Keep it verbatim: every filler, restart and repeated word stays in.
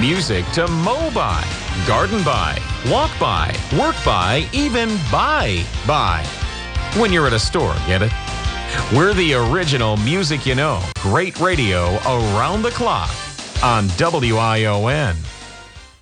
Music to mow by, garden by, walk by, work by, even buy by. When you're at a store, get it? We're the original music you know. Great radio around the clock on W I O N.